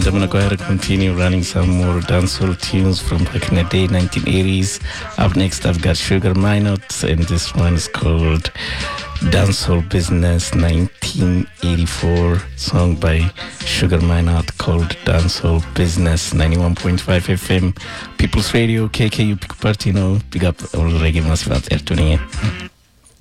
and I'm gonna go ahead and continue running some more dancehall tunes from back in the day, 1980s. Up next, I've got Sugar Minot, and this one is called Dancehall Business 1984, song by Sugar Minot called Dancehall Business. 91.5 FM, People's Radio, KKU, Pick Party, big up all the reggae massive out there tuning in.